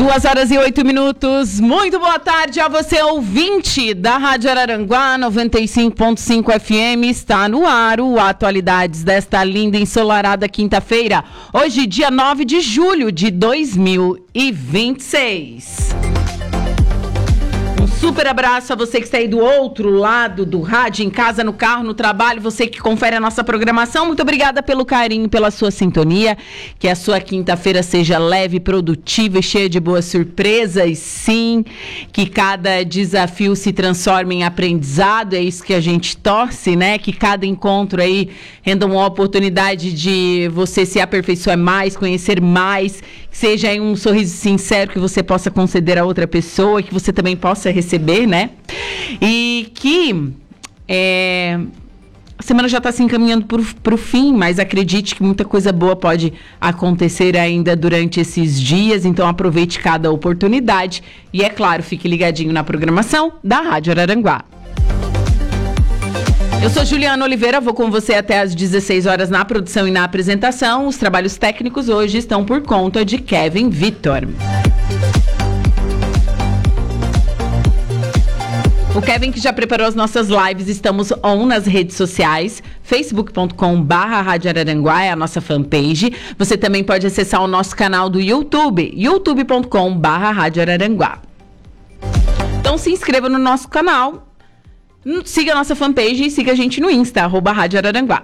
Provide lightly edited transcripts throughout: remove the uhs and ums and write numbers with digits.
2h08. Muito boa tarde a você, ouvinte da Rádio Araranguá 95.5 FM. Está no ar o Atualidades desta linda e ensolarada quinta-feira. Hoje, dia 9 de julho de 2026. Um super abraço a você que está aí do outro lado do rádio, em casa, no carro, no trabalho, você que confere a nossa programação. Muito obrigada pelo carinho, pela sua sintonia. Que a sua quinta-feira seja leve, produtiva e cheia de boas surpresas. Sim, que cada desafio se transforme em aprendizado. É isso que a gente torce, né? Que cada encontro aí renda uma oportunidade de você se aperfeiçoar mais, conhecer mais. Que seja aí um sorriso sincero que você possa conceder a outra pessoa, que você também possa receber, né? E que a semana já está se encaminhando para o fim, mas acredite que muita coisa boa pode acontecer ainda durante esses dias, então aproveite cada oportunidade e, é claro, fique ligadinho na programação da Rádio Araranguá. Eu sou Juliana Oliveira, vou com você até às 16 horas na produção e na apresentação. Os trabalhos técnicos hoje estão por conta de Kevin Vitor. O Kevin que já preparou as nossas lives, estamos on nas redes sociais, facebook.com/Rádio Araranguá é a nossa fanpage. Você também pode acessar o nosso canal do YouTube, youtube.com/Rádio Araranguá. Então se inscreva no nosso canal, siga a nossa fanpage e siga a gente no Insta, @Rádio Araranguá.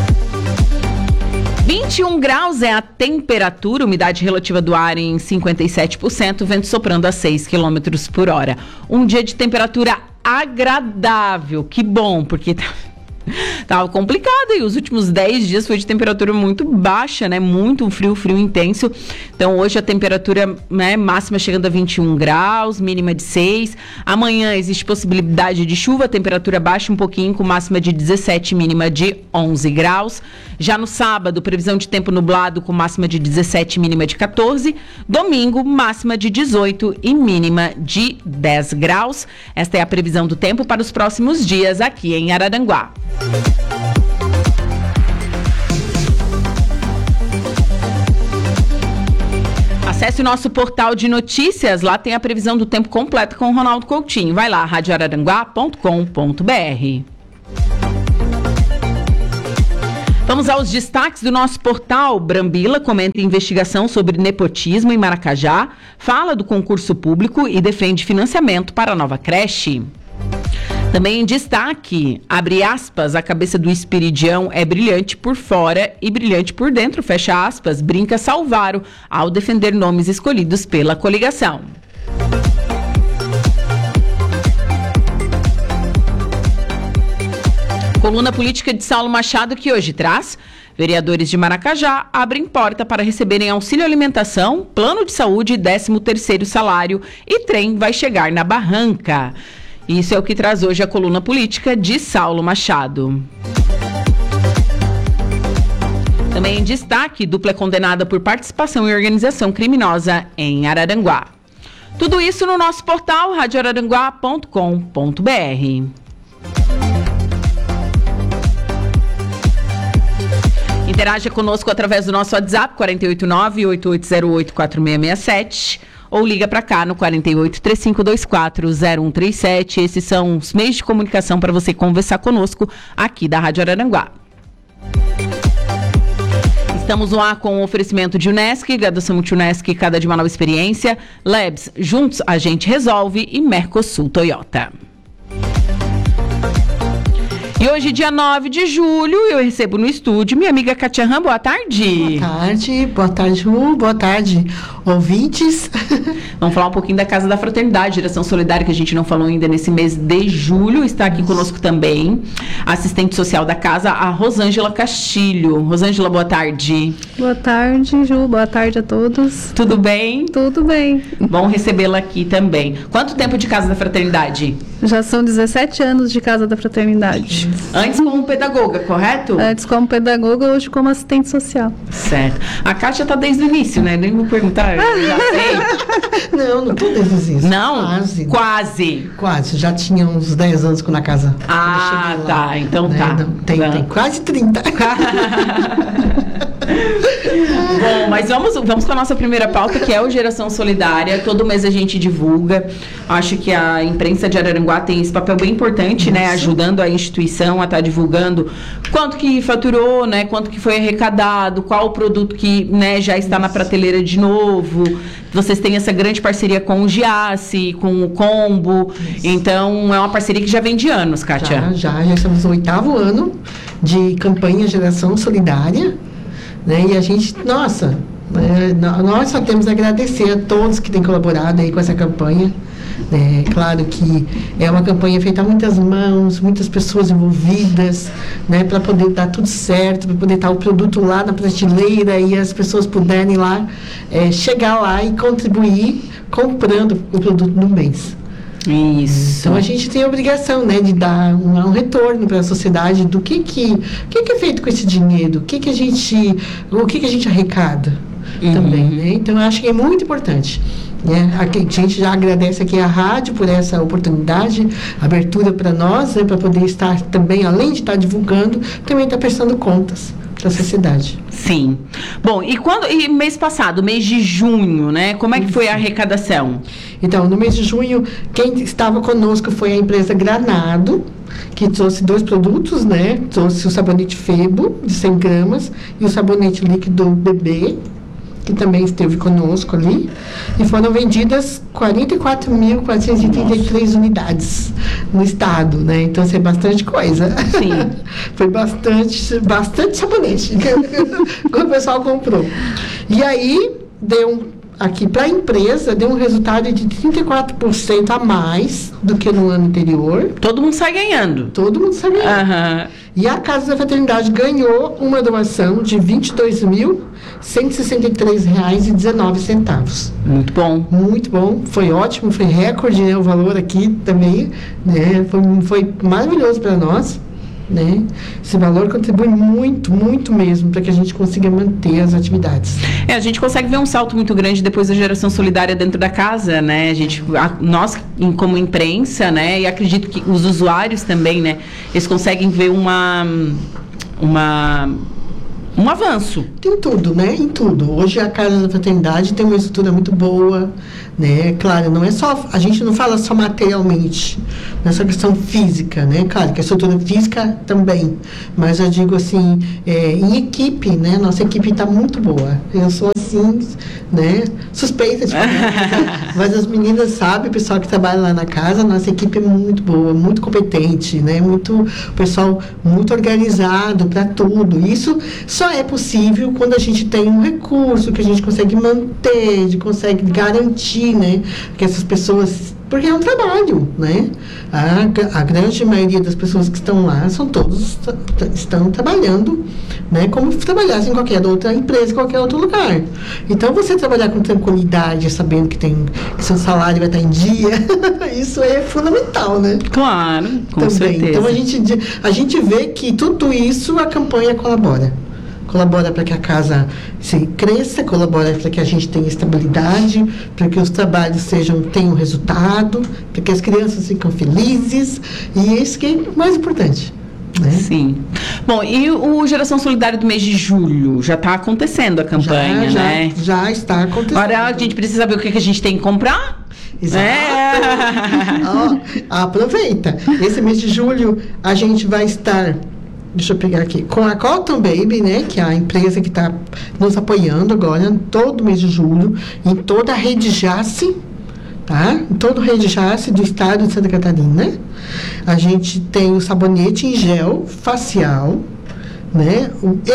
21 graus é a temperatura, umidade relativa do ar em 57%, vento soprando a 6 km por hora. Um dia de temperatura agradável, que bom, porque tava complicado e os últimos 10 dias foi de temperatura muito baixa, né? Muito frio intenso. Então hoje a temperatura, né, máxima chegando a 21 graus, mínima de 6. Amanhã existe possibilidade de chuva, temperatura baixa um pouquinho, com máxima de 17, mínima de 11 graus. Já no sábado, previsão de tempo nublado com máxima de 17, mínima de 14. Domingo, máxima de 18 e mínima de 10 graus. Esta é a previsão do tempo para os próximos dias aqui em Araranguá. Acesse o nosso portal de notícias, lá tem a previsão do tempo completa com o Ronaldo Coutinho. Vai lá, radioararanguá.com.br. Vamos aos destaques do nosso portal. Brambila comenta investigação sobre nepotismo em Maracajá, fala do concurso público e defende financiamento para a nova creche. Também em destaque, abre aspas, a cabeça do Espiridião é brilhante por fora e brilhante por dentro, fecha aspas, brinca Salvaro ao defender nomes escolhidos pela coligação. Coluna política de Saulo Machado, que hoje traz: vereadores de Maracajá abrem porta para receberem auxílio alimentação, plano de saúde e 13º salário, e trem vai chegar na Barranca. Isso é o que traz hoje a coluna política de Saulo Machado. Também em destaque, dupla condenada por participação em organização criminosa em Araranguá. Tudo isso no nosso portal radioararanguá.com.br. Interaja conosco através do nosso WhatsApp 489-8808-4667 ou liga para cá no 48-3524-0137. Esses são os meios de comunicação para você conversar conosco aqui da Rádio Araranguá. Estamos lá com o oferecimento de Unesc, graduação Multi-Unesc, cada de uma nova experiência, Labs, juntos a gente resolve, e Mercosul Toyota. E hoje, dia 9 de julho, eu recebo no estúdio minha amiga Kátia Ram. Boa tarde. Boa tarde, Ju. Boa tarde, ouvintes. Vamos falar um pouquinho da Casa da Fraternidade, Geração Solidária, que a gente não falou ainda nesse mês de julho. Está aqui conosco também a assistente social da casa, a Rosângela Castilho. Rosângela, boa tarde. Boa tarde, Ju. Boa tarde a todos. Tudo bem? Tudo bem. Bom recebê-la aqui também. Quanto tempo de Casa da Fraternidade? Já são 17 anos de Casa da Fraternidade. Antes como pedagoga, correto? Antes como pedagoga, hoje como assistente social. Certo. A Kátia tá desde o início, né? Nem vou perguntar, eu já sei. Não tô desde o início. Não? Quase. Já tinha uns 10 anos na casa. Ah, tá. Então né? tá. Tem quase 30. Bom, mas vamos com a nossa primeira pauta, que é o Geração Solidária. Todo mês a gente divulga. Acho que a imprensa de Araranguá tem esse papel bem importante, né? Ajudando a instituição a estar divulgando quanto que faturou, né? Quanto que foi arrecadado, qual o produto que, né, já está na prateleira de novo. Vocês têm essa grande parceria com o Giasse, com o Combo. Então, é uma parceria que já vem de anos, Kátia. Já estamos no 8º ano de campanha Geração Solidária, né? E a gente, nós só temos a agradecer a todos que têm colaborado aí com essa campanha. Claro que é uma campanha feita a muitas mãos, muitas pessoas envolvidas, né, para poder dar tudo certo, para poder estar o produto lá na prateleira e as pessoas puderem lá chegar lá e contribuir comprando o produto do mês. Isso. Então a gente tem a obrigação, né, de dar um retorno para a sociedade do que é feito com esse dinheiro, o que a gente arrecada também, né? Então eu acho que é muito importante. A gente já agradece aqui a rádio por essa oportunidade, abertura para nós, né, para poder estar também, além de estar divulgando, também estar prestando contas para a sociedade. Sim. Bom, e mês passado, mês de junho, né? Como é que foi a arrecadação? Então, no mês de junho, quem estava conosco foi a empresa Granado, que trouxe 2 produtos, né? Trouxe o sabonete Febo, de 100 gramas, e o sabonete líquido bebê, que também esteve conosco ali, e foram vendidas 44.433 unidades no estado, né? Então, isso é bastante coisa. Sim. Foi bastante sabonete que o pessoal comprou. E aí, aqui para a empresa, deu um resultado de 34% a mais do que no ano anterior. Todo mundo sai ganhando. Todo mundo sai ganhando. Uhum. E a Casa da Fraternidade ganhou uma doação de R$ 22.163,19. Muito bom. Muito bom. Foi ótimo, foi recorde, né, o valor aqui também, né? Foi maravilhoso para nós. Né? Esse valor contribui muito, muito mesmo para que a gente consiga manter as atividades. A gente consegue ver um salto muito grande depois da Geração Solidária dentro da casa, né? Nós, como imprensa, né? E acredito que os usuários também, né? Eles conseguem ver um avanço. Tem tudo, né? Em tudo. Hoje a Casa da Fraternidade tem uma estrutura muito boa, né? Claro, não é só, a gente não fala só materialmente, não é só questão física, né? Claro que a estrutura física também, mas eu digo assim, em equipe, né? Nossa equipe está muito boa. Eu sou assim, né? Suspeita de falar, mas as meninas sabem, o pessoal que trabalha lá na casa, nossa equipe é muito boa, muito competente, né? O pessoal muito organizado para tudo. Isso só é possível quando a gente tem um recurso que a gente consegue manter, consegue garantir, né, que essas pessoas, porque é um trabalho, né? A grande maioria das pessoas que estão lá estão trabalhando, né, como se trabalhassem em qualquer outra empresa, em qualquer outro lugar. Então, você trabalhar com tranquilidade, sabendo que seu salário vai estar em dia, isso é fundamental, né? Claro, com certeza. Então, a gente vê que tudo isso a campanha colabora para que a casa cresça, colabora para que a gente tenha estabilidade, para que os trabalhos tenham resultado, para que as crianças ficam felizes, e isso que é o mais importante. Né? Sim. Bom, e o Geração Solidária do mês de julho? Já está acontecendo a campanha, né? Já está acontecendo. Agora a gente precisa saber o que a gente tem que comprar? Exato. Aproveita. Esse mês de julho a gente vai estar... Deixa eu pegar aqui. Com a Cotton Baby, né? Que é a empresa que está nos apoiando agora, todo mês de julho, em toda a rede Giasse, tá? Em todo a rede Giasse do estado de Santa Catarina. A gente tem o sabonete em gel facial, né?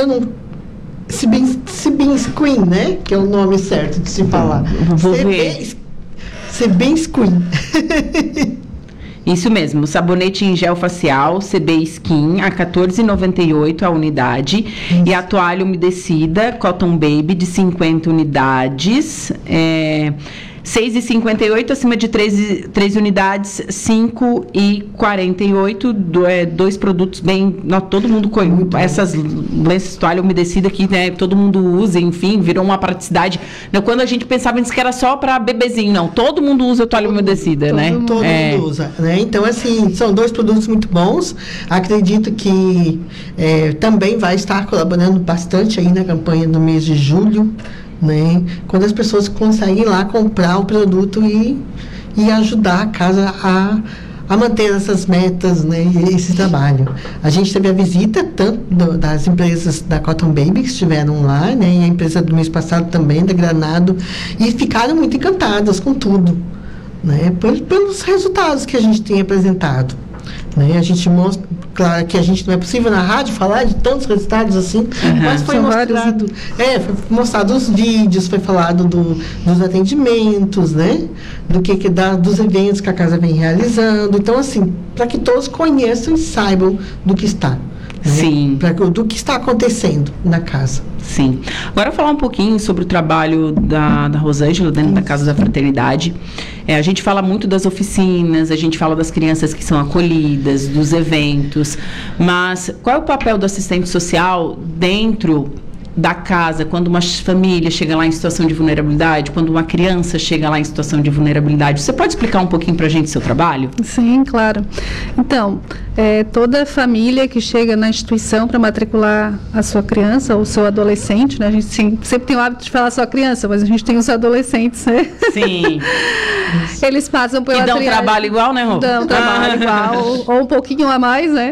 Sebin Squeen, né? Que é o nome certo de se falar. Sebin Squeen. Isso mesmo, sabonete em gel facial, CB Skin, a R$ 14,98 a unidade. Isso. E a toalha umedecida, Cotton Baby, de 50 unidades, 6,58, acima de 3 unidades, 5,48, dois produtos bem... todo mundo conhece, essas lenços toalha umedecida que, né, todo mundo usa, enfim, virou uma praticidade. Quando a gente pensava nisso que era só para bebezinho, não, todo mundo usa toalha umedecida, né? Todo mundo usa, né? Então, assim, são dois produtos muito bons. Acredito que também vai estar colaborando bastante aí na campanha do mês de julho, né? Quando as pessoas conseguem lá comprar o produto e ajudar a casa a manter essas metas, né, e esse trabalho. A gente teve a visita tanto das empresas da Cotton Baby, que estiveram lá, né, e a empresa do mês passado também, da Granado, e ficaram muito encantadas com tudo, né, pelos resultados que a gente tem apresentado. Né? A gente mostra, claro que a gente não é possível na rádio falar de tantos resultados assim, mas foi mostrado os vídeos, foi falado dos atendimentos, né? Dos eventos que a casa vem realizando. Então, assim, para que todos conheçam e saibam do que está. Né? Sim. Do que está acontecendo na casa. Sim. Agora falar um pouquinho sobre o trabalho da Rosângela dentro da Casa da Fraternidade. A gente fala muito das oficinas, a gente fala das crianças que são acolhidas, dos eventos, mas qual é o papel do assistente social dentro da casa, quando uma família chega lá em situação de vulnerabilidade, quando uma criança chega lá em situação de vulnerabilidade? Você pode explicar um pouquinho para a gente o seu trabalho? Sim, claro. Então, toda família que chega na instituição para matricular a sua criança ou seu adolescente, né? A gente sempre tem o hábito de falar só criança, mas a gente tem os adolescentes, né? Sim. Eles passam pela triagem. E dão trabalho igual, né, Rô? Dão trabalho igual, ou um pouquinho a mais, né?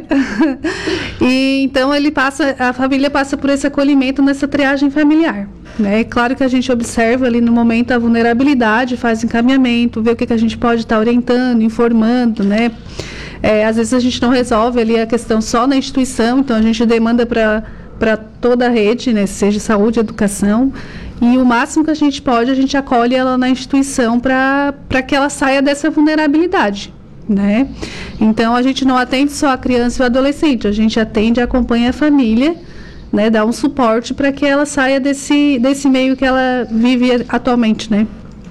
E então a família passa por esse acolhimento nessa triagem familiar. É claro que a gente observa ali no momento a vulnerabilidade, faz encaminhamento, vê o que a gente pode estar orientando, informando, né? Às vezes a gente não resolve ali a questão só na instituição, então a gente demanda para toda a rede, né? Seja saúde, educação, e o máximo que a gente pode, a gente acolhe ela na instituição para que ela saia dessa vulnerabilidade. Né? Então a gente não atende só a criança e o adolescente, a gente atende e acompanha a família, né? Dá um suporte para que ela saia desse meio que ela vive atualmente, né?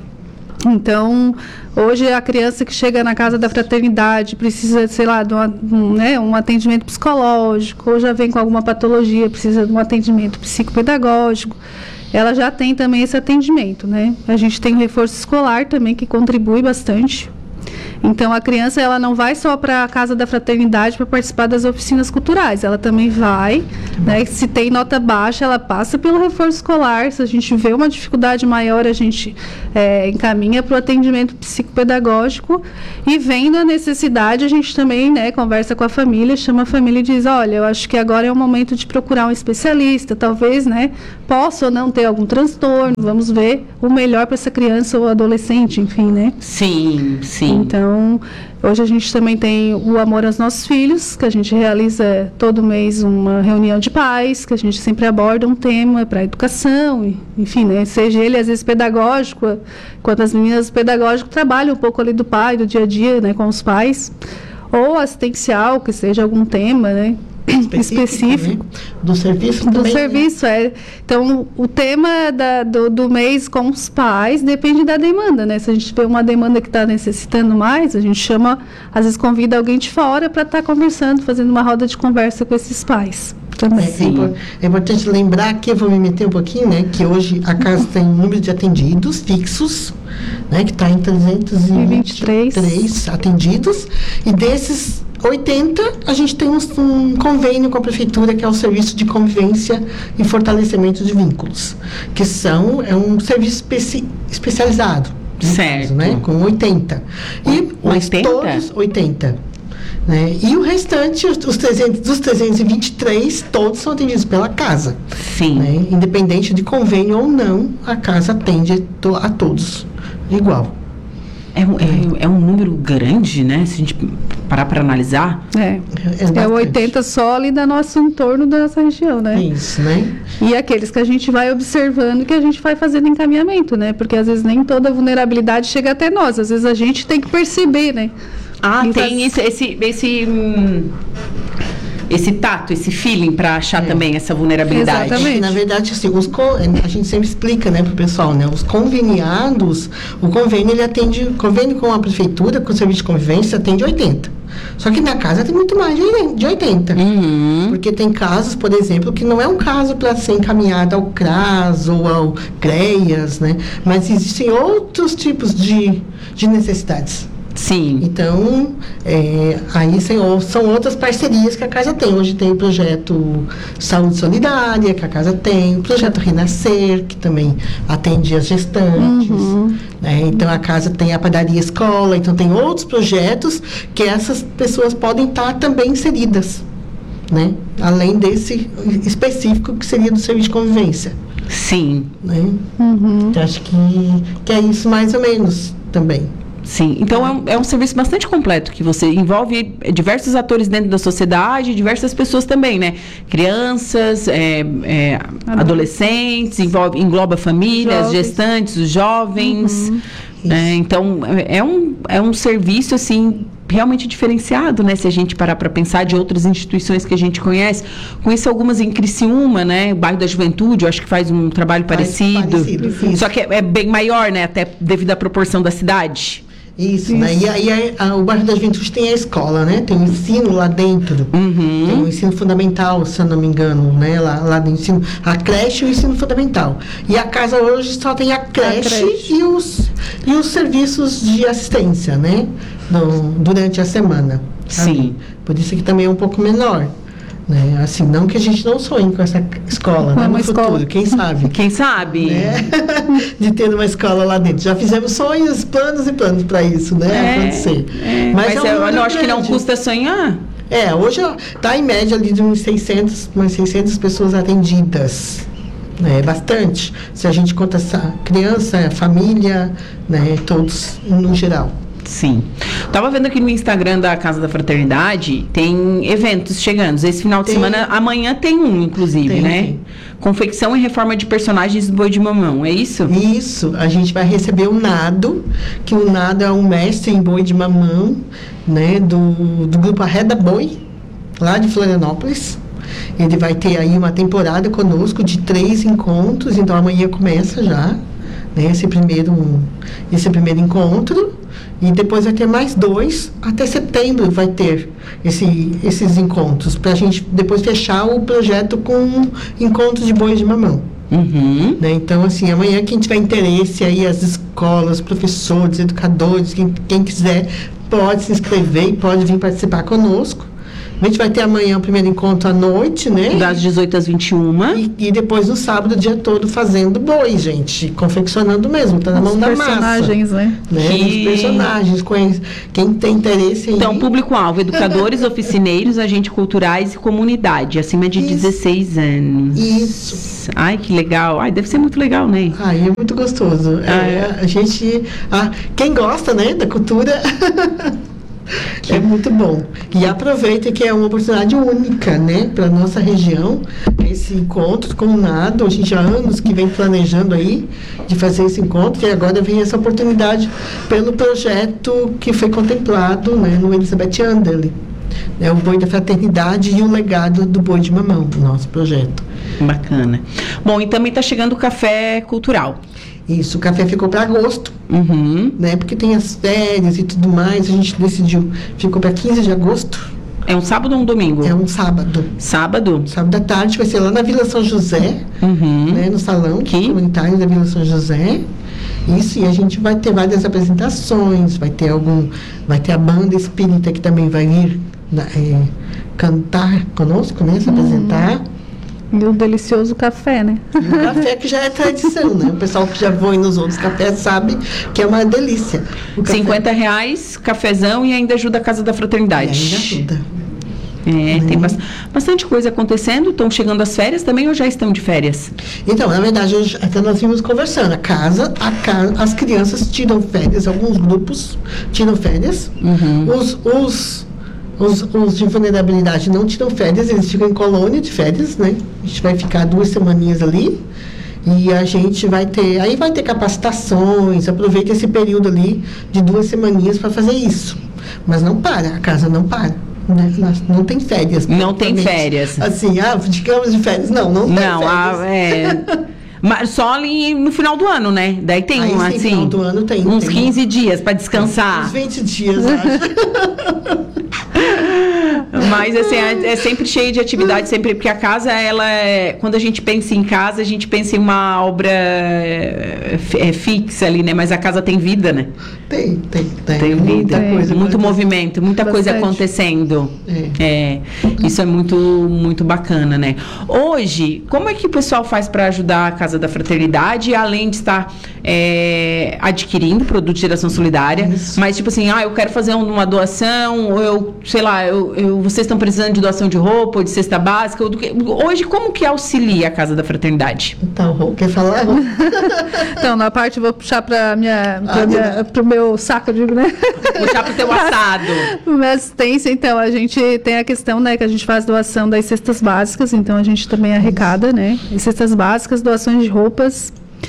Então, hoje a criança que chega na Casa da Fraternidade precisa, sei lá, de um atendimento psicológico, ou já vem com alguma patologia, precisa de um atendimento psicopedagógico, ela já tem também esse atendimento, né? A gente tem o reforço escolar também, que contribui bastante. Então, a criança, ela não vai só para a Casa da Fraternidade para participar das oficinas culturais, ela também vai, né? Se tem nota baixa, ela passa pelo reforço escolar. Se a gente vê uma dificuldade maior, a gente encaminha para o atendimento psicopedagógico, e vendo a necessidade, a gente também, né, conversa com a família, chama a família e diz: olha, eu acho que agora é o momento de procurar um especialista, talvez, né, possa ou não ter algum transtorno, vamos ver o melhor para essa criança ou adolescente, enfim, né? Sim, sim. Então, hoje a gente também tem o Amor aos Nossos Filhos, que a gente realiza todo mês uma reunião de pais, que a gente sempre aborda um tema para a educação, enfim, né? Seja ele, às vezes, pedagógico, quando as meninas pedagógicas trabalham um pouco ali do pai, do dia a dia, né, com os pais, ou assistencial, que seja algum tema, né? Específico. Do serviço também. Do serviço, né? Então, o tema do mês com os pais depende da demanda, né? Se a gente vê uma demanda que está necessitando mais, a gente chama, às vezes convida alguém de fora para estar conversando, fazendo uma roda de conversa com esses pais. É importante lembrar que, eu vou me meter um pouquinho, né? Que hoje a casa tem um número de atendidos fixos, né? Que está em 323 atendidos, e desses 80, a gente tem um convênio com a prefeitura, que é o serviço de convivência e fortalecimento de vínculos, que é um serviço especializado, certo, caso, né? Com 80. E 80? Todos 80. Né? E o restante, dos 323, todos são atendidos pela casa. Sim. Né? Independente de convênio ou não, a casa atende a todos igual. É um número grande, né? Se a gente parar para analisar. É 80 só ali do nosso entorno, da nossa região, né? Isso, né? E aqueles que a gente vai observando, que a gente vai fazendo encaminhamento, né? Porque às vezes nem toda vulnerabilidade chega até nós. Às vezes a gente tem que perceber, né? Tem esse esse tato, esse feeling para achar também essa vulnerabilidade. Exatamente. Na verdade, assim, a gente sempre explica, né, pro pessoal, né, os conveniados, o convênio, ele atende, convênio com a prefeitura, com o serviço de convivência, atende 80. Só que na casa tem muito mais de 80. Porque tem casos, por exemplo, que não é um caso para ser encaminhado ao CRAS ou ao CREAS, né, mas existem outros tipos de necessidades. Sim. Então, aí são outras parcerias que a casa tem. Hoje tem o projeto Saúde Solidária, que a casa tem, o projeto Renascer, que também atende as gestantes. Né? Então, a casa tem a padaria escola, então tem outros projetos que essas pessoas podem estar também inseridas, né? Além desse específico que seria do serviço de convivência. Sim. Né? Eu acho que é isso mais ou menos também. Sim, então é um serviço bastante completo, que você envolve diversos atores dentro da sociedade, diversas pessoas também, né? Crianças, adolescentes, engloba famílias, gestantes, os jovens. Então, é um serviço, assim, realmente diferenciado, né? Se a gente parar para pensar de outras instituições que a gente conhece. Conheço algumas em Criciúma, né? O bairro da Juventude, eu acho que faz um trabalho parecido. Só que é bem maior, né? Até devido à proporção da cidade. Isso, né? E aí o bairro da Juventude tem a escola, né? Tem o ensino lá dentro. Tem o ensino fundamental, se eu não me engano, né? Lá do ensino, a creche e o ensino fundamental. E a casa hoje só tem a creche. E os serviços de assistência, né? Durante a semana. Sim. Ali. Por isso que também é um pouco menor. Né? Assim, não que a gente não sonhe com essa escola, né? No futuro, quem sabe? Quem sabe? Né? De ter uma escola lá dentro. Já fizemos sonhos, planos e planos para isso, né? Acontecer. Mas eu acho que não custa sonhar. Hoje está em média ali de umas 600 pessoas atendidas. É bastante. Se a gente conta essa criança, família, né? Todos no geral. Sim. Tava vendo aqui no Instagram da Casa da Fraternidade, tem eventos chegando. Esse final de semana, amanhã tem um, inclusive, né? Tem. Confecção e reforma de personagens do Boi de Mamão, é isso? Isso. A gente vai receber o Nado, que o Nado é um mestre em Boi de Mamão, né? Do grupo Arreda Boi, lá de Florianópolis. Ele vai ter aí uma temporada conosco de 3 encontros, então amanhã começa já, né? Esse primeiro encontro. E depois vai ter mais 2, até setembro vai ter esses encontros, para a gente depois fechar o projeto com encontros de boi de mamão. Né? Então, assim, amanhã quem tiver interesse aí, as escolas, professores, educadores, quem quiser, pode se inscrever e pode vir participar conosco. A gente vai ter amanhã o primeiro encontro à noite, né? Das 18 às 21. E depois no sábado o dia todo fazendo boi, gente. Confeccionando mesmo, tá na mão da massa. Os personagens, né? Os personagens. Quem tem interesse em... Então, público-alvo, educadores, oficineiros, agentes culturais e comunidade, acima de 16 anos. Isso. Ai, que legal. Ai, deve ser muito legal, né? Ai, é muito gostoso. A gente... quem gosta, né, da cultura... É muito bom. E aproveita que é uma oportunidade única, né, para nossa região, esse encontro com o Nado. A gente há anos que vem planejando aí de fazer esse encontro, e agora vem essa oportunidade pelo projeto que foi contemplado, né, no Elizabeth Anderle, né, o Boi da Fraternidade e o legado do Boi de Mamão, o nosso projeto. Bacana. Bom, e também está chegando o Café Cultural. Isso, o café ficou para agosto, né? Porque tem as férias e tudo mais, a gente decidiu, ficou para 15 de agosto. É um sábado ou um domingo? É um sábado. Sábado? Sábado à tarde, vai ser lá na Vila São José, né? No salão comunitário da Vila São José. Isso, e a gente vai ter várias apresentações, vai ter a banda espírita que também vai vir cantar conosco, né? Se apresentar. E o delicioso café, né? E o café que já é tradição, né? O pessoal que já foi nos outros cafés sabe que é uma delícia. R$50, cafezão, e ainda ajuda a Casa da Fraternidade. E ainda ajuda. Tem bastante coisa acontecendo. Estão chegando as férias também, ou já estão de férias? Então, na verdade, hoje, até nós vimos conversando. As crianças tiram férias, alguns grupos tiram férias. Os de vulnerabilidade não tiram férias, eles ficam em colônia de férias, né? A gente vai ficar 2 semaninhas ali, e a gente vai ter capacitações. Aproveita esse período ali de 2 semaninhas para fazer isso. Mas não para, a casa não para. né? Não tem férias. Não tem férias. Assim, digamos de férias. Não tem férias. Mas só ali no final do ano, né? Daí tem assim, final do ano tem. Uns 15 dias para descansar. Uns 20 dias, acho. Mas assim, é sempre cheio de atividade, sempre, porque a casa, quando a gente pensa em casa, a gente pensa em uma obra fixa ali, né? Mas a casa tem vida, né? Tem muita coisa, muito movimento, muita Bastante. coisa acontecendo. Isso é muito, muito bacana, né? Hoje, como é que o pessoal faz para ajudar a Casa da Fraternidade, além de estar adquirindo produto de geração solidária? Isso. Mas tipo assim, eu quero fazer uma doação, vocês estão precisando de doação de roupa ou de cesta básica? Hoje, como que auxilia a Casa da Fraternidade? Então, quer falar? Então, na parte, vou puxar para o meu saco, eu digo, né? Puxar pro teu assado. Minha assistência, então, a gente tem a questão, né, que a gente faz doação das cestas básicas, então a gente também arrecada, né? E cestas básicas, doações de roupas.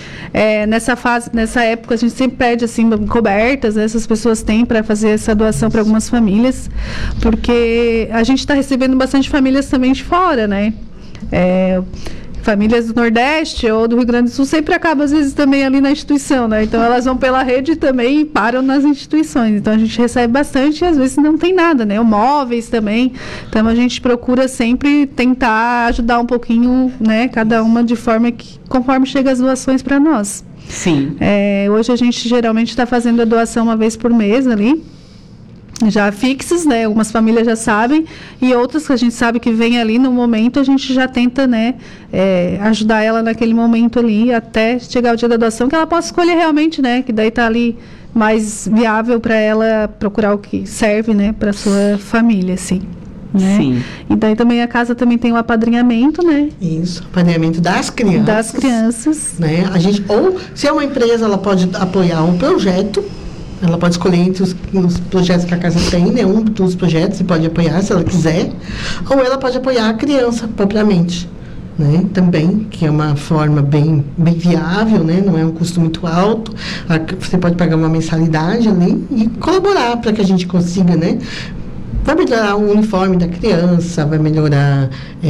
Nessa época, a gente sempre pede, assim, cobertas, né, essas pessoas têm para fazer essa doação para algumas famílias, porque a gente está recebendo bastante famílias também de fora, né? Famílias do Nordeste ou do Rio Grande do Sul sempre acabam, às vezes, também ali na instituição, né? Então, elas vão pela rede também e param nas instituições. Então, a gente recebe bastante e, às vezes, não tem nada, né? Móveis também. Então, a gente procura sempre tentar ajudar um pouquinho, né? Cada uma de forma que, conforme chega as doações para nós. Sim. Hoje, a gente geralmente está fazendo a doação uma vez por mês ali. Já fixas, né? Algumas famílias já sabem, e outras que a gente sabe que vem ali no momento, a gente já tenta, né, ajudar ela naquele momento ali, até chegar o dia da doação, que ela possa escolher realmente, né, que daí tá ali mais viável para ela procurar o que serve, né, para sua família, assim. Né? Sim. E daí também a casa também tem o apadrinhamento, né? Isso, apadrinhamento das crianças. Das crianças. Né? Ou, se é uma empresa, ela pode apoiar um projeto. Ela pode escolher entre os projetos que a casa tem, né? Um dos projetos, e pode apoiar se ela quiser. Ou ela pode apoiar a criança propriamente, né? Também, que é uma forma bem viável, né? Não é um custo muito alto. Você pode pagar uma mensalidade ali e colaborar para que a gente consiga, né? Vai melhorar o uniforme da criança, vai melhorar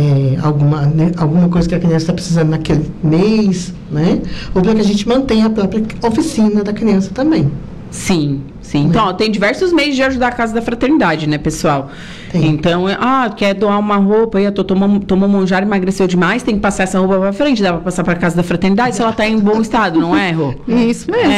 alguma coisa que a criança está precisando naquele mês, né? Ou para que a gente mantenha a própria oficina da criança também. Sim. Então, tem diversos meios de ajudar a Casa da Fraternidade, né, pessoal? Tem. Então, quer doar uma roupa, tomou monjar, emagreceu demais, tem que passar essa roupa pra frente, dá pra passar pra Casa da Fraternidade se ela tá em bom estado, não é, Rô? Isso mesmo.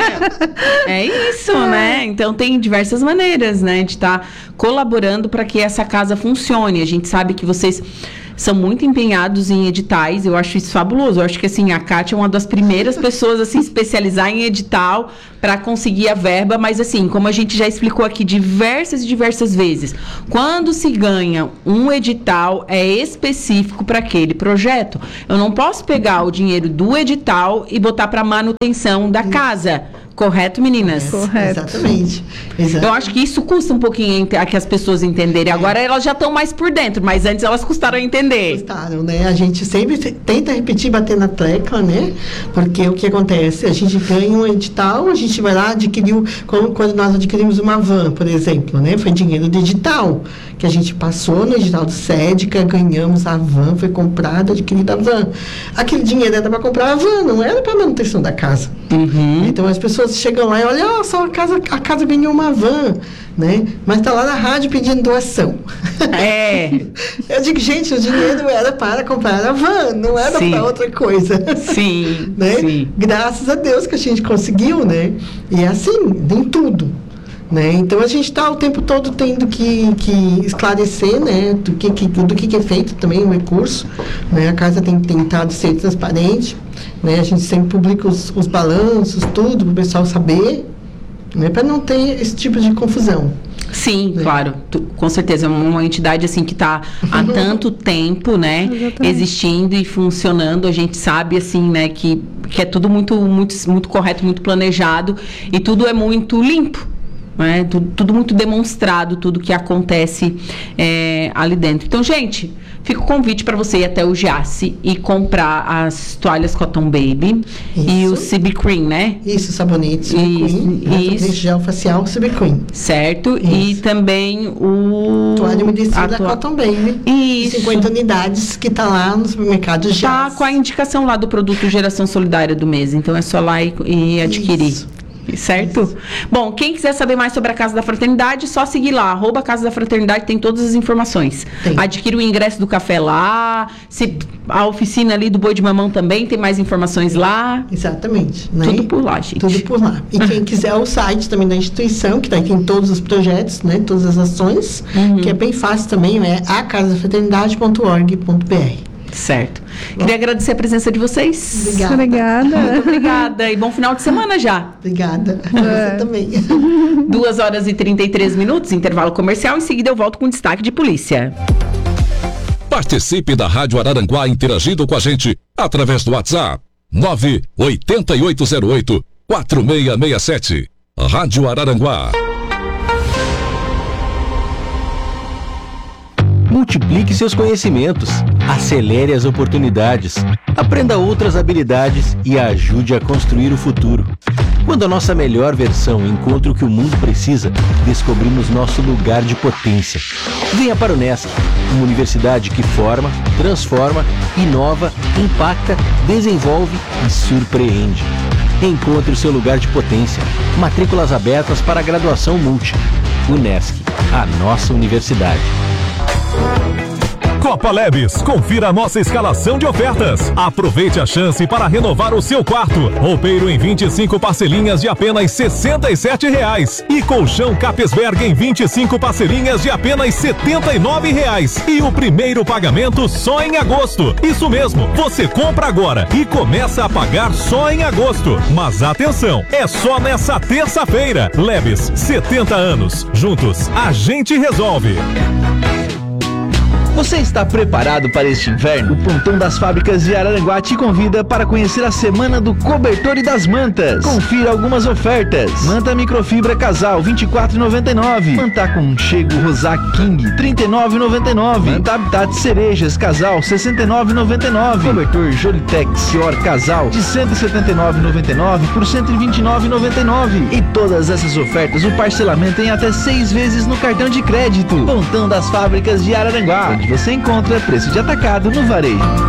É isso, né? Então, tem diversas maneiras, né, de estar colaborando para que essa casa funcione. A gente sabe que vocês são muito empenhados em editais, eu acho isso fabuloso. Eu acho que, assim, a Kátia é uma das primeiras pessoas a se especializar em edital para conseguir a verba, mas, assim, como a gente já explicou aqui diversas vezes, quando se ganha um edital, é específico para aquele projeto. Eu não posso pegar o dinheiro do edital e botar para manutenção da casa. Correto, meninas? Correto. Exatamente. Eu acho que isso custa um pouquinho a que as pessoas entenderem. Agora elas já estão mais por dentro, mas antes elas custaram a entender. Custaram, né? A gente sempre tenta repetir, bater na tecla, né? Porque o que acontece? A gente ganha um edital, a gente vai lá, adquiriu, quando nós adquirimos uma van, por exemplo, né? Foi dinheiro do edital, que a gente passou no edital do SEDCA, ganhamos a van, foi comprada, adquirida a van. Aquele dinheiro era para comprar a van, não era para manutenção da casa. Uhum. Então as pessoas chegam lá e olham, só a casa ganhou uma van, né? Mas está lá na rádio pedindo doação. Eu digo, gente, o dinheiro era para comprar a van, não era para outra coisa. Sim, né? sim. Graças a Deus que a gente conseguiu, né? E é assim, em tudo. Né? Então a gente está o tempo todo tendo que esclarecer, né, do que é feito também o recurso, né? A casa tem tentado ser transparente, né? A gente sempre publica os balanços, tudo para o pessoal saber, né? Para não ter esse tipo de confusão. Sim, claro, com certeza, é uma entidade assim que está há tanto tempo, né, existindo e funcionando. A gente sabe assim, né, que é tudo muito correto, muito planejado e tudo é muito limpo. né? Tudo muito demonstrado, tudo que acontece ali dentro. Então, gente, fica o convite para você ir até o Giasse e comprar as toalhas Cotton Baby e o CB Cream, né? Isso, sabonete CB Cream, sabonete gel facial CB Cream. Certo? Isso. E também o... toalha umedecida Cotton Baby. Isso. 50 unidades que tá lá no supermercado Giasse. Tá com a indicação lá do produto Geração Solidária do mês. Então é só lá e adquirir. Isso. Certo? Isso. Bom, quem quiser saber mais sobre a Casa da Fraternidade, só seguir lá, @Casa da Fraternidade, tem todas as informações. Adquire o ingresso do café lá, a oficina ali do Boi de Mamão também, tem mais informações lá. Exatamente. Né? Tudo por lá, gente. Tudo por lá. E quem quiser o site também da instituição, que tem todos os projetos, né? Todas as ações, que é bem fácil também, é acasadafraternidade.org.br. Certo. Queria agradecer a presença de vocês. Obrigada. Muito obrigada. E bom final de semana já. Obrigada. Você também. 2h33, intervalo comercial. Em seguida eu volto com destaque de polícia. Participe da Rádio Araranguá interagindo com a gente através do WhatsApp 98808-4667. Rádio Araranguá. Multiplique seus conhecimentos, acelere as oportunidades, aprenda outras habilidades e ajude a construir o futuro. Quando a nossa melhor versão encontra o que o mundo precisa, descobrimos nosso lugar de potência. Venha para o Unesc, uma universidade que forma, transforma, inova, impacta, desenvolve e surpreende. Encontre o seu lugar de potência. Matrículas abertas para a graduação multi. Unesc, a nossa universidade. Copa Lebes, confira a nossa escalação de ofertas. Aproveite a chance para renovar o seu quarto. Roupeiro em 25 parcelinhas de apenas R$ 67,00. E colchão Capesberg em 25 parcelinhas de apenas R$ 79,00. E o primeiro pagamento só em agosto. Isso mesmo, você compra agora e começa a pagar só em agosto. Mas atenção, é só nessa terça-feira. Lebes, 70 anos. Juntos, a gente resolve. Você está preparado para este inverno? O Pontão das Fábricas de Araranguá te convida para conhecer a Semana do Cobertor e das Mantas. Confira algumas ofertas. Manta microfibra casal, R$ 24,99. Manta Aconchego Rosac King, R$ 39,99. Manta Habitat Cerejas casal, R$ 69,99. Cobertor Jolitex Cior casal, de R$ 179,99 por R$ 129,99. E todas essas ofertas, o parcelamento em até 6 vezes no cartão de crédito. Pontão das Fábricas de Araranguá, onde você encontra preço de atacado no varejo.